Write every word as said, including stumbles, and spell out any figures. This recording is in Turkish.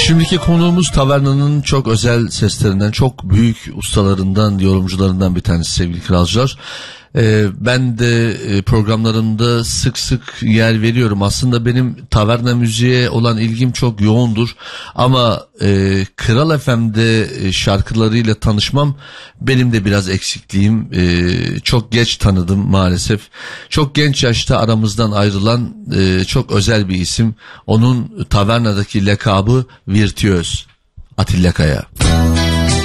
Şimdiki konuğumuz Taverna'nın çok özel seslerinden, çok büyük ustalarından, yorumcularından bir tanesi sevgili kralcılar. Ee, ben de programlarımda sık sık yer veriyorum. Aslında benim taverna müziğe olan ilgim çok yoğundur. Ama e, Kral F M'de şarkılarıyla tanışmam benim de biraz eksikliğim. E, çok geç tanıdım maalesef. Çok genç yaşta aramızdan ayrılan e, çok özel bir isim. Onun tavernadaki lakabı Virtüöz. Atilla Kaya.